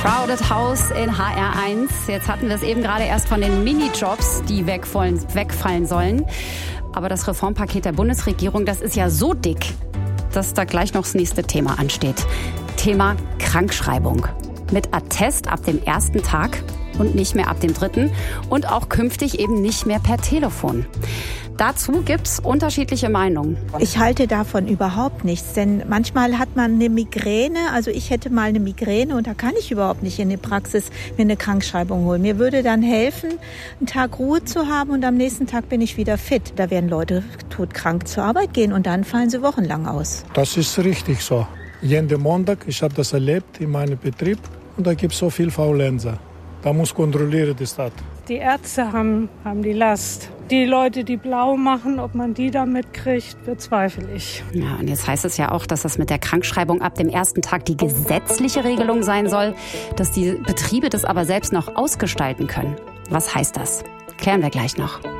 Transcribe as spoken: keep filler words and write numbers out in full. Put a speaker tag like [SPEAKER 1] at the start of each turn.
[SPEAKER 1] Crowded House in H R eins. Jetzt hatten wir es eben gerade erst von den Minijobs, die wegfallen, wegfallen sollen. Aber das Reformpaket der Bundesregierung, das ist ja so dick, dass da gleich noch das nächste Thema ansteht. Thema Krankschreibung. Mit Attest ab dem ersten Tag und nicht mehr ab dem dritten. Und auch künftig eben nicht mehr per Telefon. Dazu gibt's unterschiedliche Meinungen.
[SPEAKER 2] Ich halte davon überhaupt nichts, denn manchmal hat man eine Migräne, also ich hätte mal eine Migräne und da kann ich überhaupt nicht in die Praxis mir eine Krankschreibung holen. Mir würde dann helfen, einen Tag Ruhe zu haben und am nächsten Tag bin ich wieder fit. Da werden Leute todkrank zur Arbeit gehen und dann fallen sie wochenlang aus.
[SPEAKER 3] Das ist richtig so. Jeden Montag, ich habe das erlebt in meinem Betrieb und da gibt es so viel Faulenzer. Da muss kontrolliert die Stadt.
[SPEAKER 4] Die Ärzte haben, haben die Last. Die Leute, die blau machen, ob man die damit kriegt, bezweifle ich.
[SPEAKER 1] Ja, und jetzt heißt es ja auch, dass das mit der Krankschreibung ab dem ersten Tag die gesetzliche Regelung sein soll, dass die Betriebe das aber selbst noch ausgestalten können. Was heißt das? Klären wir gleich noch.